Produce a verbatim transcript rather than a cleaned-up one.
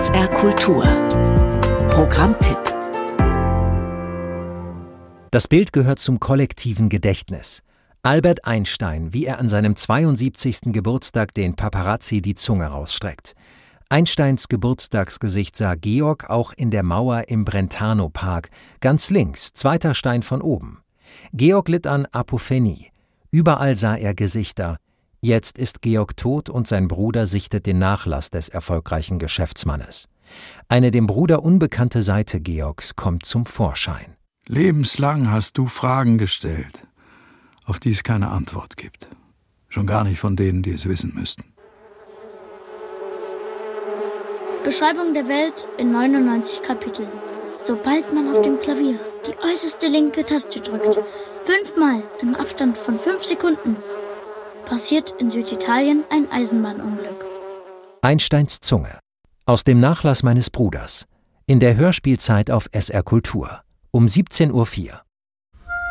S R Kultur Programmtipp. Das Bild gehört zum kollektiven Gedächtnis. Albert Einstein, wie er an seinem zweiundsiebzigsten Geburtstag den Paparazzi die Zunge rausstreckt. Einsteins Geburtstagsgesicht sah Georg auch in der Mauer im Brentano-Park, ganz links, zweiter Stein von oben. Georg litt an Apophenie. Überall sah er Gesichter. Jetzt ist Georg tot und sein Bruder sichtet den Nachlass des erfolgreichen Geschäftsmannes. Eine dem Bruder unbekannte Seite Georgs kommt zum Vorschein. Lebenslang hast du Fragen gestellt, auf die es keine Antwort gibt. Schon gar nicht von denen, die es wissen müssten. Beschreibung der Welt in neunundneunzig Kapiteln. Sobald man auf dem Klavier die äußerste linke Taste drückt, fünfmal im Abstand von fünf Sekunden, passiert in Süditalien ein Eisenbahnunglück. Einsteins Zunge. Aus dem Nachlass meines Bruders. In der Hörspielzeit auf S R Kultur. Um siebzehn Uhr vier.